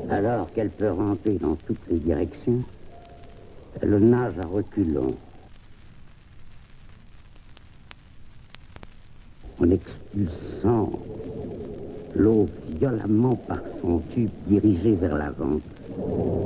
Alors qu'elle peut ramper dans toutes les directions, elle nage à reculons. En expulsant l'eau violemment par son tube dirigé vers l'avant.